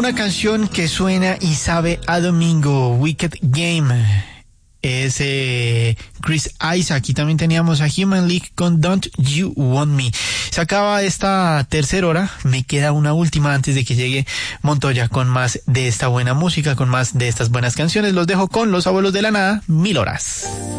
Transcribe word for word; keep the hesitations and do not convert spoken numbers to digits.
Una canción que suena y sabe a domingo, Wicked Game. Es eh, Chris Isaac, y también teníamos a Human League con Don't You Want Me. Se acaba esta tercera hora, me queda una última antes de que llegue Montoya con más de esta buena música, con más de estas buenas canciones. Los dejo con Los Abuelos de la Nada, Mil Horas.